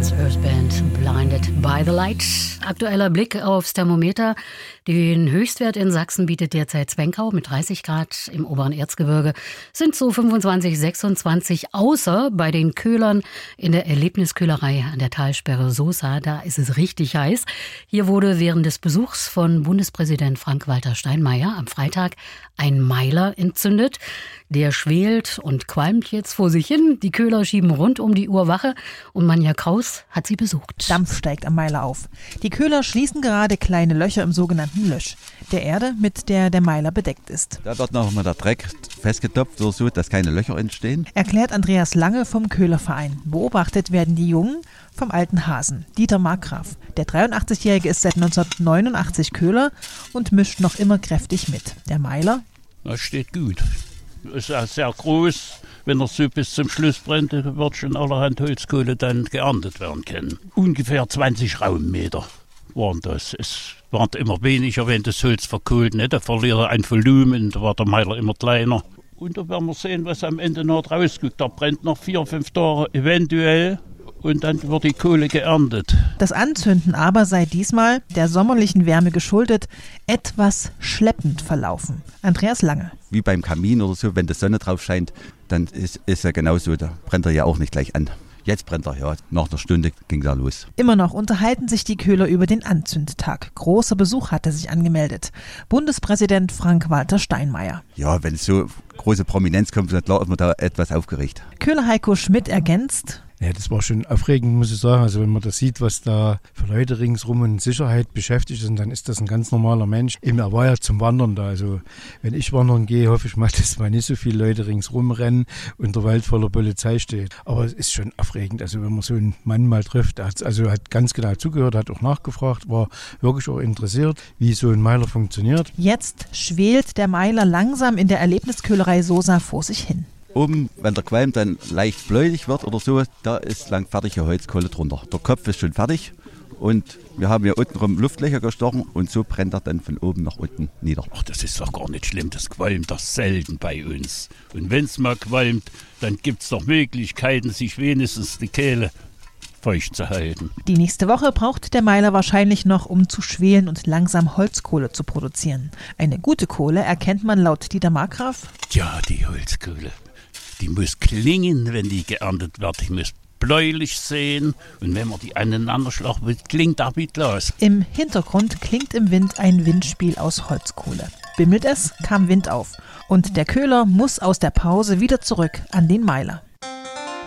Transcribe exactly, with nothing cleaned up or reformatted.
Earth Band, Blinded by the Light. Aktueller Blick aufs Thermometer. Den Höchstwert in Sachsen bietet derzeit Zwenkau mit dreißig Grad. Im oberen Erzgebirge sind so fünfundzwanzig, sechsundzwanzig, außer bei den Köhlern in der Erlebnisköhlerei an der Talsperre Sosa. Da ist es richtig heiß. Hier wurde während des Besuchs von Bundespräsident Frank-Walter Steinmeier am Freitag ein Meiler entzündet. Der schwelt und qualmt jetzt vor sich hin. Die Köhler schieben rund um die Uhr Wache und Manja Kraus hat sie besucht. Dampf steigt am Meiler auf. Die Köhler schließen gerade kleine Löcher im sogenannten Lösch, der Erde, mit der der Meiler bedeckt ist. Da wird noch mal der Dreck festgetopft, so dass keine Löcher entstehen. Erklärt Andreas Lange vom Köhlerverein. Beobachtet werden die Jungen vom alten Hasen, Dieter Markgraf. Der dreiundachtzigjährige ist seit neunzehnhundertneunundachtzig Köhler und mischt noch immer kräftig mit. Der Meiler? Das steht gut. Ist auch sehr groß. Wenn er so bis zum Schluss brennt, wird schon allerhand Holzkohle dann geerntet werden können. Ungefähr zwanzig Raummeter waren das. Es waren immer weniger, wenn das Holz verkohlt. Ne? Da verliert er ein Volumen, da war der Meiler immer kleiner. Und da werden wir sehen, was am Ende noch rausguckt. Da brennt noch vier, fünf Tage eventuell. Und dann wird die Kohle geerntet. Das Anzünden aber sei diesmal, der sommerlichen Wärme geschuldet, etwas schleppend verlaufen. Andreas Lange. Wie beim Kamin oder so, wenn die Sonne drauf scheint, dann ist, ist er genauso, da brennt er ja auch nicht gleich an. Jetzt brennt er, ja, nach einer Stunde ging er los. Immer noch unterhalten sich die Köhler über den Anzündtag. Großer Besuch hatte sich angemeldet. Bundespräsident Frank-Walter Steinmeier. Ja, wenn so große Prominenz kommt, dann klar ist man da etwas aufgeregt. Köhler Heiko Schmidt ergänzt: Ja, das war schon aufregend, muss ich sagen. Also wenn man das sieht, was da für Leute ringsrum in Sicherheit beschäftigt sind, dann ist das ein ganz normaler Mensch. Er war ja zum Wandern da. Also wenn ich wandern gehe, hoffe ich mal, dass mal nicht so viele Leute ringsrum rennen und der Wald voller Polizei steht. Aber es ist schon aufregend. Also wenn man so einen Mann mal trifft, der hat, also hat ganz genau zugehört, hat auch nachgefragt, war wirklich auch interessiert, wie so ein Meiler funktioniert. Jetzt schwelt der Meiler langsam in der Erlebnisköhlerei Sosa vor sich hin. Oben, wenn der Qualm dann leicht bläulich wird oder so, da ist lang fertige Holzkohle drunter. Der Kopf ist schon fertig und wir haben hier unten rum Luftlöcher gestochen und so brennt er dann von oben nach unten nieder. Ach, das ist doch gar nicht schlimm, das qualmt doch selten bei uns. Und wenn es mal qualmt, dann gibt es doch Möglichkeiten, sich wenigstens die Kehle feucht zu halten. Die nächste Woche braucht der Meiler wahrscheinlich noch, um zu schwelen und langsam Holzkohle zu produzieren. Eine gute Kohle erkennt man laut Dieter Markgraf. Ja, die Holzkohle. Die muss klingen, wenn die geerntet wird. Die muss bläulich sehen. Und wenn man die aneinander schlagt, klingt auch wie Glas. Im Hintergrund klingt im Wind ein Windspiel aus Holzkohle. Bimmelt es, kam Wind auf. Und der Köhler muss aus der Pause wieder zurück an den Meiler.